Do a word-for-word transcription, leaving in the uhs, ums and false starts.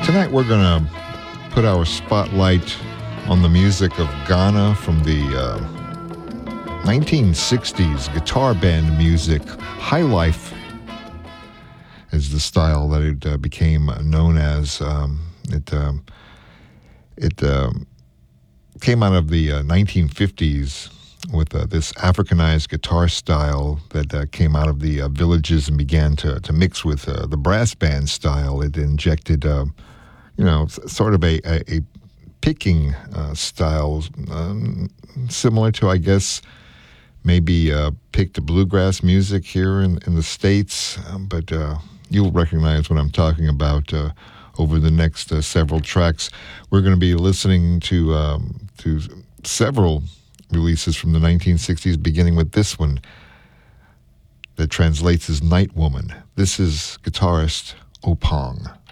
Tonight we're going to put our spotlight on the music of Ghana from the uh, nineteen sixties guitar band music. High life is the style that it uh, became known as. Um, it um, it um, came out of the uh, nineteen fifties with uh, this Africanized guitar style that uh, came out of the uh, villages and began to, to mix with uh, the brass band style. It injected, uh, you know, sort of a, a, a picking uh, style, um, similar to, I guess, maybe uh, picked bluegrass music here in, in the States. Um, but uh, you'll recognize what I'm talking about uh, over the next uh, several tracks. We're going to be listening to um, to several releases from the nineteen sixties, beginning with this one that translates as Night Woman. This is guitarist Opong.